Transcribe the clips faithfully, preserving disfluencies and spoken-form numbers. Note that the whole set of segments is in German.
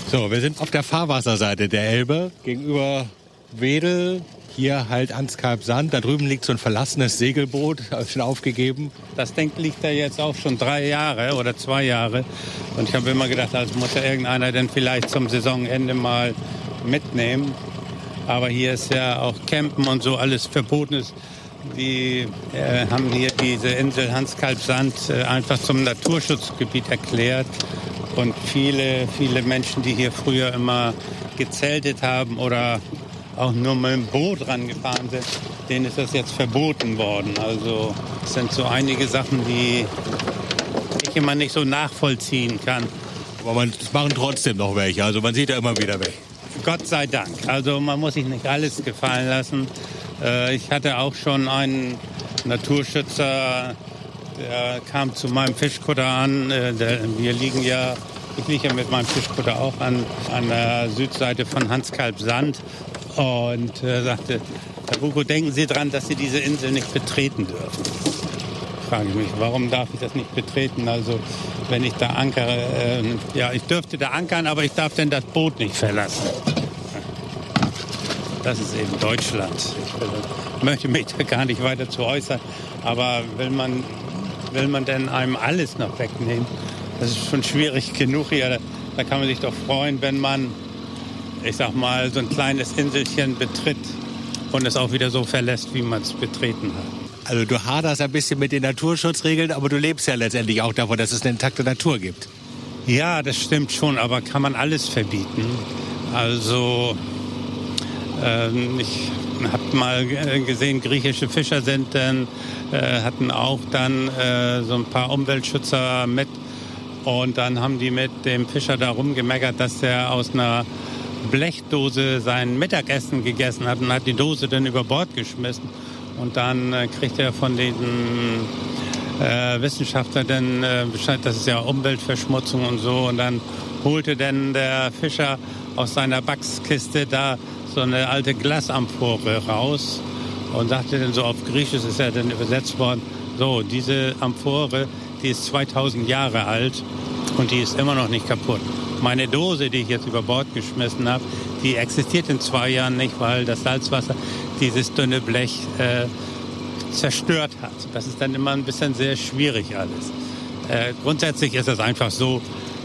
So, wir sind auf der Fahrwasserseite der Elbe gegenüber Wedel. Hier halt Anskalb Sand. Da drüben liegt so ein verlassenes Segelboot, schon aufgegeben. Das Ding liegt da jetzt auch schon drei Jahre oder zwei Jahre. Und ich habe immer gedacht, das muss ja irgendeiner denn vielleicht zum Saisonende mal mitnehmen. Aber hier ist ja auch Campen und so alles verboten ist. Die äh, haben hier diese Insel Anskalb Sand äh, einfach zum Naturschutzgebiet erklärt. Und viele, viele Menschen, die hier früher immer gezeltet haben oder auch nur mit dem Boot rangefahren sind, denen ist das jetzt verboten worden. Also es sind so einige Sachen, die ich immer nicht so nachvollziehen kann. Aber man, das machen trotzdem noch welche, also man sieht ja immer wieder weg. Gott sei Dank. Also man muss sich nicht alles gefallen lassen. Äh, ich hatte auch schon einen Naturschützer, der kam zu meinem Fischkutter an. Äh, der, wir liegen ja, ich liege ja mit meinem Fischkutter auch an, an der Südseite von Anskalb Sand. Und äh, sagte, Herr Buko, denken Sie dran, dass Sie diese Insel nicht betreten dürfen. Frage ich mich, warum darf ich das nicht betreten? Also wenn ich da ankere, äh, ja, ich dürfte da ankern, aber ich darf denn das Boot nicht verlassen. Das ist eben Deutschland. Ich möchte mich da gar nicht weiter zu äußern. Aber will man, will man denn einem alles noch wegnehmen? Das ist schon schwierig genug hier. Da, da kann man sich doch freuen, wenn man, ich sag mal, so ein kleines Inselchen betritt und es auch wieder so verlässt, wie man es betreten hat. Also du haderst ein bisschen mit den Naturschutzregeln, aber du lebst ja letztendlich auch davon, dass es eine intakte Natur gibt. Ja, das stimmt schon, aber kann man alles verbieten? Also ähm, ich habe mal gesehen, griechische Fischer sind dann, äh, hatten auch dann äh, so ein paar Umweltschützer mit und dann haben die mit dem Fischer da rumgemeckert, dass der aus einer Blechdose sein Mittagessen gegessen hat und hat die Dose dann über Bord geschmissen. Und dann äh, kriegt er von den äh, Wissenschaftlern dann äh, Bescheid, das ist ja Umweltverschmutzung und so. Und dann holte dann der Fischer aus seiner Backskiste da so eine alte Glasamphore raus und sagte dann so auf Griechisch, ist ja dann übersetzt worden, so, diese Amphore, die ist zweitausend Jahre alt und die ist immer noch nicht kaputt. Meine Dose, die ich jetzt über Bord geschmissen habe, die existiert in zwei Jahren nicht, weil das Salzwasser dieses dünne Blech äh, zerstört hat. Das ist dann immer ein bisschen sehr schwierig alles. Äh, grundsätzlich ist es einfach so,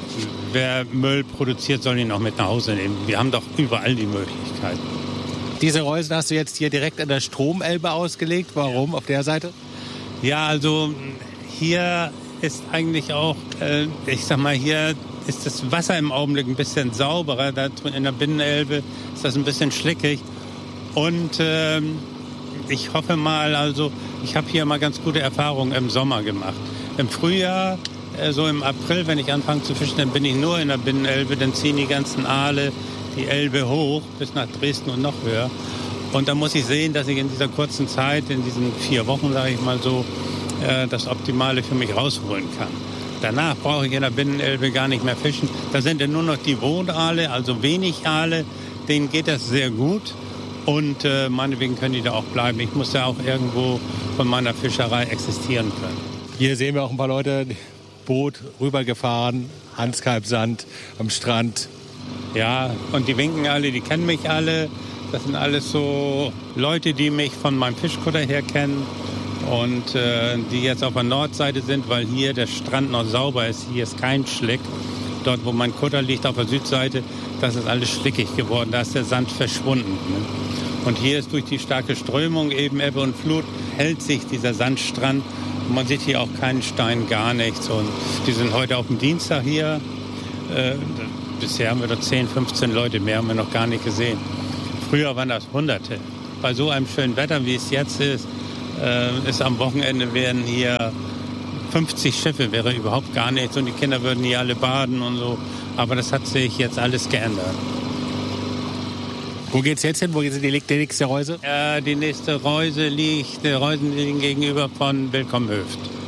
wer Müll produziert, soll ihn auch mit nach Hause nehmen. Wir haben doch überall die Möglichkeiten. Diese Reusen hast du jetzt hier direkt an der Stromelbe ausgelegt. Warum auf der Seite? Ja, also hier ist eigentlich auch, äh, ich sag mal, hier ist das Wasser im Augenblick ein bisschen sauberer. Da in der Binnenelbe ist das ein bisschen schlickig. Und ähm, ich hoffe mal, also ich habe hier mal ganz gute Erfahrungen im Sommer gemacht. Im Frühjahr, äh, so im April, wenn ich anfange zu fischen, dann bin ich nur in der Binnenelbe. Dann ziehen die ganzen Aale die Elbe hoch bis nach Dresden und noch höher. Und da muss ich sehen, dass ich in dieser kurzen Zeit, in diesen vier Wochen, sage ich mal so, äh, das Optimale für mich rausholen kann. Danach brauche ich in der Binnenelbe gar nicht mehr fischen. Da sind ja nur noch die Wohnaale, also wenig Aale. Denen geht das sehr gut. Und äh, meinetwegen können die da auch bleiben. Ich muss ja auch irgendwo von meiner Fischerei existieren können. Hier sehen wir auch ein paar Leute, Boot rübergefahren, Anskalb Sand am Strand. Ja, und die winken alle, die kennen mich alle. Das sind alles so Leute, die mich von meinem Fischkutter her kennen. Und äh, die jetzt auf der Nordseite sind, weil hier der Strand noch sauber ist. Hier ist kein Schlick. Dort, wo mein Kutter liegt, auf der Südseite, das ist alles schlickig geworden. Da ist der Sand verschwunden. Ne? Und hier ist durch die starke Strömung, eben Ebbe und Flut, hält sich dieser Sandstrand. Und man sieht hier auch keinen Stein, gar nichts. Und die sind heute auf dem Dienstag hier. Äh, bisher haben wir doch zehn, fünfzehn Leute mehr, haben wir noch gar nicht gesehen. Früher waren das Hunderte. Bei so einem schönen Wetter, wie es jetzt ist, äh, ist am Wochenende werden hier fünfzig Schiffe, wäre überhaupt gar nichts. Und die Kinder würden hier alle baden und so. Aber das hat sich jetzt alles geändert. Wo geht's jetzt hin? Wo liegt die nächste Reuse? Äh, die nächste Reuse liegt, die Reusen liegen gegenüber von Willkomm Höft.